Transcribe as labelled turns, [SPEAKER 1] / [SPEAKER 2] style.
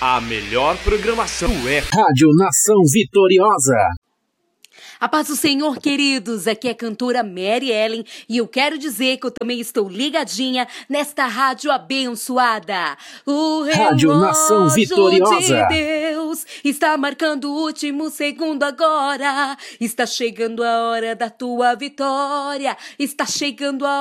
[SPEAKER 1] A melhor programação é
[SPEAKER 2] Rádio Nação Vitoriosa.
[SPEAKER 3] A paz do Senhor, queridos, aqui é a cantora Mary Ellen e eu quero dizer que eu também estou ligadinha nesta rádio abençoada. O
[SPEAKER 2] Rádio Nação Vitoriosa.
[SPEAKER 3] de Deus está marcando o último segundo agora. Está chegando a hora da tua vitória. Está chegando a